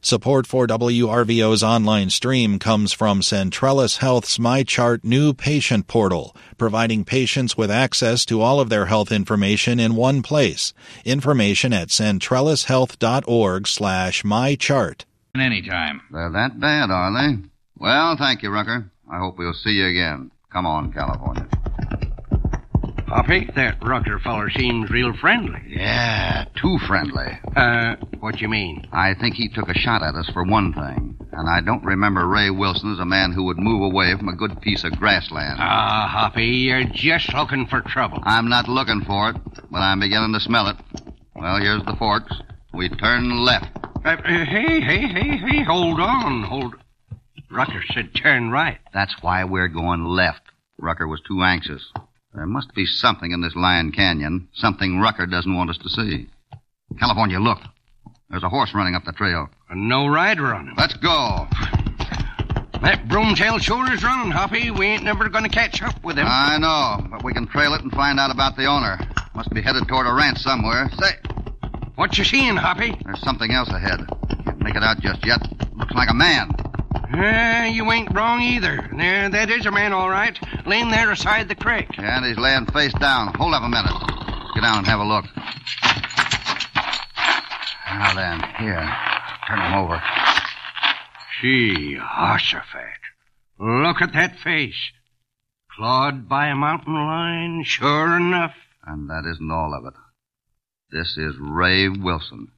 Support for WRVO's online stream comes from Centrellis Health's MyChart new patient portal, providing patients with access to all of their health information in one place. Information at centrellishealth.org/mychart. Anytime. They're that bad, are they? Well, thank you, Rucker. I hope we'll see you again. Come on, California. Hoppy, that Rucker feller seems real friendly. Yeah, too friendly. What you mean? I think he took a shot at us for one thing. And I don't remember Ray Wilson as a man who would move away from a good piece of grassland. Hoppy, you're just looking for trouble. I'm not looking for it, but I'm beginning to smell it. Well, here's the forks. We turn left. Hey, hold on. Rucker said turn right. That's why we're going left. Rucker was too anxious. There must be something in this Lion Canyon, something Rucker doesn't want us to see. California, look. There's a horse running up the trail. And no rider on him. Let's go. That broomtail sure is running, Hoppy. We ain't never going to catch up with him. I know, but we can trail it and find out about the owner. Must be headed toward a ranch somewhere. Say, what you seeing, Hoppy? there's something else ahead. Can't make it out just yet. Looks like a man. You ain't wrong either. There, that is a man, all right. Laying there aside the creek. Yeah, and he's laying face down. Hold up a minute. Get down and have a look. Now then, here. Turn him over. Gee, Hossafat. Look at that face. Clawed by a mountain lion, sure enough. And that isn't all of it. This is Ray Wilson.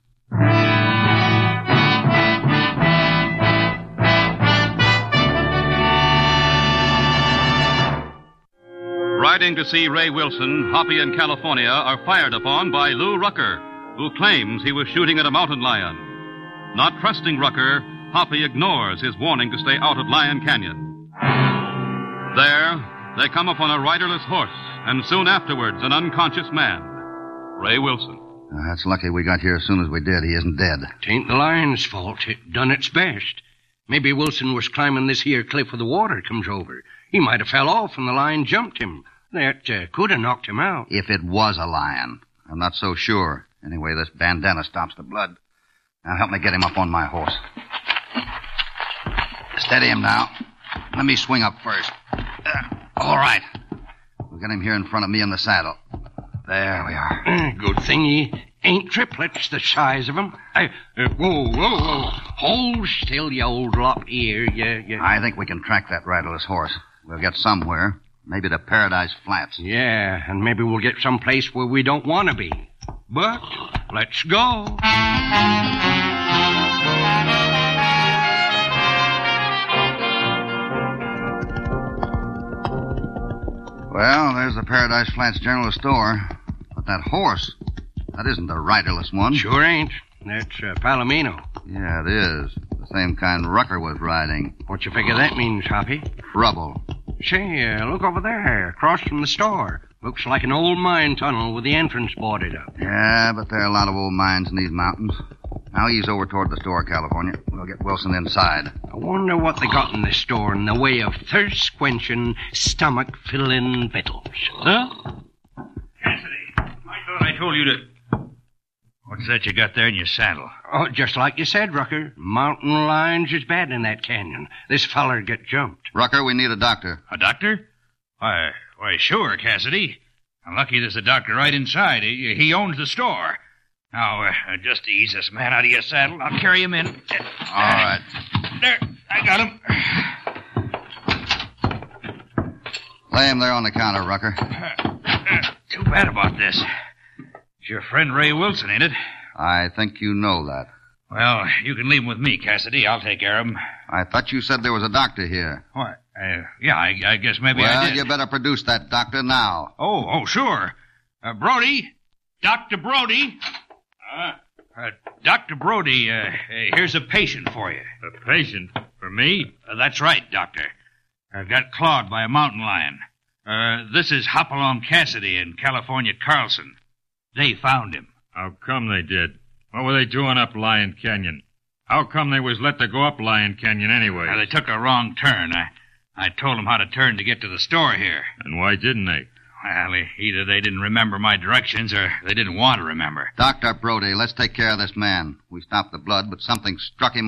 Riding to see Ray Wilson, Hoppy and California are fired upon by Lou Rucker, who claims he was shooting at a mountain lion. Not trusting Rucker, Hoppy ignores his warning to stay out of Lion Canyon. There, they come upon a riderless horse, and soon afterwards an unconscious man, Ray Wilson. That's lucky we got here as soon as we did. He isn't dead. Tain't the lion's fault. It done its best. Maybe Wilson was climbing this here cliff where the water comes over. He might have fell off and the lion jumped him. That could have knocked him out. If it was a lion. I'm not so sure. Anyway, this bandana stops the blood. Now help me get him up on my horse. Steady him now. Let me swing up first. All right. We'll get him here in front of me in the saddle. There we are. Good thing he ain't triplets the size of him. Whoa. Hold still, you old lop ear. Yeah. I think we can track that riderless horse. We'll get somewhere. Maybe to Paradise Flats. Yeah, and maybe we'll get someplace where we don't want to be. But let's go. Well, there's the Paradise Flats General Store. But that horse, that isn't the riderless one. Sure ain't. That's Palomino. Yeah, it is. The same kind Rucker was riding. What you figure that means, Hoppy? Trouble. Say, look over there, across from the store. Looks like an old mine tunnel with the entrance boarded up. Yeah, but there are a lot of old mines in these mountains. Now ease over toward the store, California. We'll get Wilson inside. I wonder what they got in this store in the way of thirst-quenching, stomach-filling victuals. Huh? Cassidy, I thought I told you to... What's that you got there in your saddle? Oh, just like you said, Rucker. Mountain lions is bad in that canyon. This feller get jumped. Rucker, we need a doctor. A doctor? Why, sure, Cassidy. I'm lucky there's a doctor right inside. He owns the store. Now, just ease this man out of your saddle. I'll carry him in. All right. There, I got him. Lay him there on the counter, Rucker. Too bad about this. It's your friend Ray Wilson, ain't it? I think you know that. Well, you can leave him with me, Cassidy. I'll take care of him. I thought you said there was a doctor here. What? Yeah, I guess maybe I did. Well, you better produce that doctor now. Oh, sure. Brody. Dr. Brody. Dr. Brody, here's a patient for you. A patient? For me? That's right, Doctor. Got clawed by a mountain lion. This is Hopalong Cassidy and California Carlson. They found him. How come they did? What were they doing up Lion Canyon? How come they was let to go up Lion Canyon anyway? They took a wrong turn. I told them how to turn to get to the store here. And why didn't they? Well, either they didn't remember my directions or they didn't want to remember. Dr. Brody, let's take care of this man. We stopped the blood, but something struck him